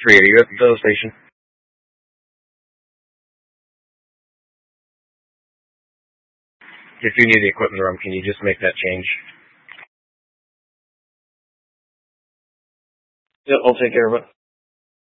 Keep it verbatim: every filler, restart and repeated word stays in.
three, are you at the fill station? If you need the equipment room, can you just make that change? Yep, I'll take care of it.